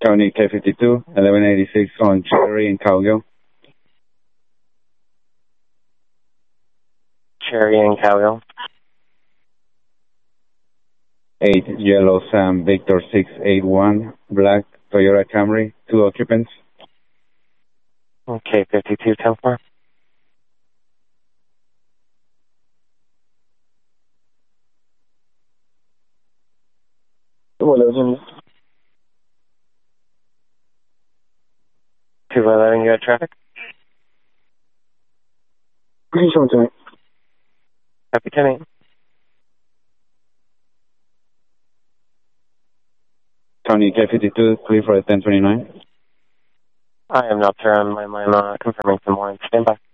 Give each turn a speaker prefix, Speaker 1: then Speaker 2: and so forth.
Speaker 1: County K52, 1186 on Cherry and Cowgill.
Speaker 2: Cherry and Cowgill.
Speaker 1: 8 Yellow Sam Victor 681, black Toyota Camry, 2 occupants.
Speaker 2: Okay, 52, 10-4.
Speaker 3: Well,
Speaker 2: 211, you got traffic?
Speaker 3: Green show tonight.
Speaker 2: Happy 10-8.
Speaker 1: County K52, clear for 1029.
Speaker 2: I am not sure. I'm confirming some more. Stand by.